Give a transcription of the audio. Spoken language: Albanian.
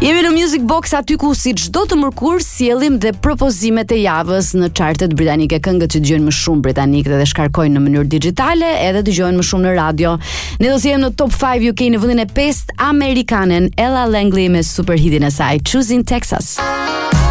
Jemi në Music Box, aty ku si çdo të mërkur sjellim dhe propozimet e javës në chartet britanike, këngët që dëgjojnë më shumë britanikët dhe shkarkojnë në mënyrë digjitale, edhe dëgjojnë më shumë në radio. Ne do të jemi në Top 5 UK në vendin e 5 amerikanen Ella Langley me superhitin e saj Choosing Texas.